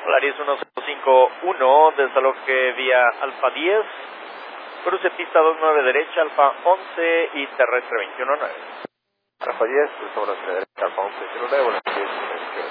Polaris 1051, desaloje vía Alfa 10, cruce pista 29 derecha, Alfa 11 y terrestre 219. Alfa 10, cruce 29 derecha, Alfa 11, 29, buenos días.